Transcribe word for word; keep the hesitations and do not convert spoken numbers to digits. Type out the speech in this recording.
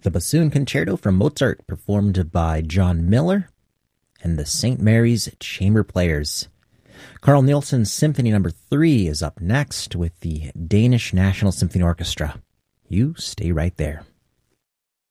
The Bassoon Concerto from Mozart, performed by John Miller and the Saint Mary's Chamber Players. Carl Nielsen's Symphony Number three is up next with the Danish National Symphony Orchestra. You stay right there.